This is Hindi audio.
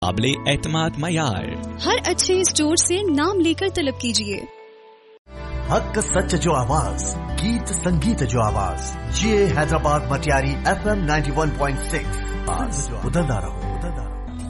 काबिले एतमाद मयार। हर अच्छे स्टोर से नाम लेकर तलब कीजिए। हक सच जो आवाज, गीत संगीत जो आवाज, ये हैदराबाद मटियारी FM 91.6 बदलता रहो।